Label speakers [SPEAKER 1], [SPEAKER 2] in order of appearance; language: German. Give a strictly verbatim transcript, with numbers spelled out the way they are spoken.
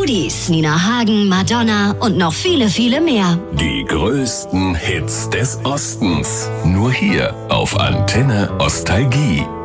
[SPEAKER 1] Rudis, Nina Hagen, Madonna und noch viele, viele mehr.
[SPEAKER 2] Die größten Hits des Ostens. Nur hier auf Antenne Ostalgie.